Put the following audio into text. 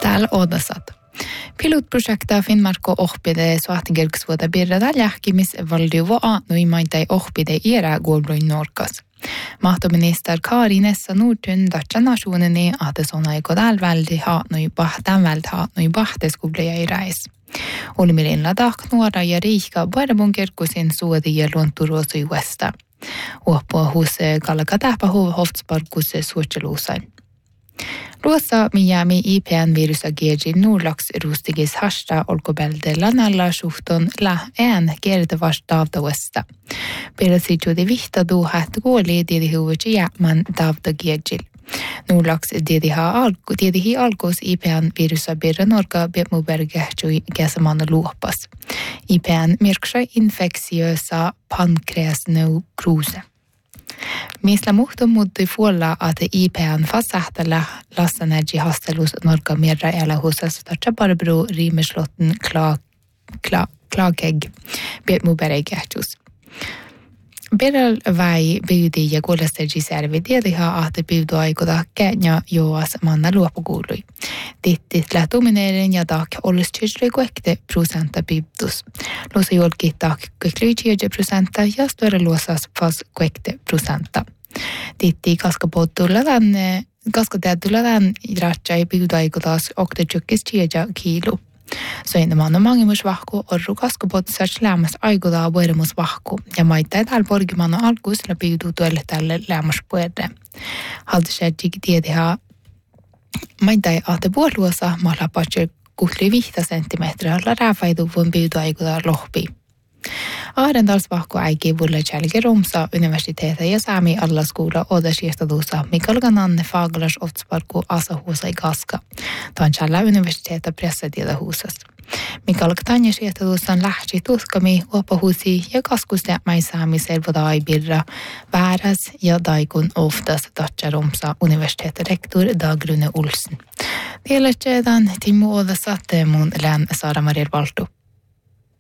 Täällä odasat. Pilotprojekta Finnmark ohpide suahtigergsvuoda birrada lähkimis valdiuvo aatnui maintai ohpide iera guolbruin norkas. Mahtominister Kari Nessa Nordtun Dutcha nationeni att såna ekodal väldi haatnui bahtan väld haatnui bahteskubleja i rais. Olimirinla daknuora ja riika barabunkerkusin suodi ja luonturuosui westa. Uopua hus kalakatähpä hoftsparkus suotseluusain. Luossa Miami IPN virusageji Nordlaks rustigis hasta olkobelde lanalla suhton la en kertavast davdavesta. Perasi juuri vihta duhat gooli diedi huvuci jäämän davdagejil. Nordlaks diedihi alkos IPN virusabirra norka bemubergehjui käsamanna luopas. IPN mirksai infektiösa pankreasnekrose. Misla muhto muutui fuolla, että IPN fasahtalla lassanergi hastelus norka merra elahusas tatsa barbro riimeslotten klageg bemuberegehjus. Beral vai byyti ja kuulestergi servi tiediha, että byydu aikoda käänä joas manna luopukuului. Tittit lähtumineiden ja tak olisi tjusri kuekte prosenta byytus. Luosa jolki tak kuekli 10% ja störe luosas fas kuekte prosenta. Titti kaskateetuledan ratsai byydu aikodas okte tjukkis 10 kilo. Soinnamanna mangimus vahku orru kaskapotsas lämmäs aikodaa voidamus vahku ja maittai täällä porgimanna alkuus läpiytuu tuolle tälle lämmäs puolelle. Haltusetjik tiedihaa maittai ahte puoluosa mahlapatser 65 senttimetriä olla rääfaiduvun pyydu aikodaa lohpi. Aarendals vahku äiki vulle jälkeen Romsa universiteetä ja Sami allaskoula odasiestaduussa Mikalgananne Faglas otsparku asahuusa i kaska. Tanchalla universiteetä pressatiedahuusas. Mikalgtanja siestaduussa lähti tuskami uopahuusi ja kaskustemäi Sami selvodai birra vääräs ja daikun oftas Dutcha Romsa universiteetä rektor Dag Rune Olsen. Tiedätkö Timmo odasat mun län Sara Maria Valtu.